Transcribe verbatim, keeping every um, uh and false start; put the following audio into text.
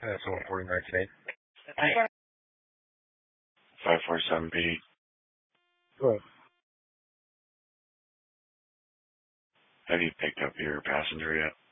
That's one forty-nine today. five four seven P D. Go ahead. Have you picked up your passenger yet?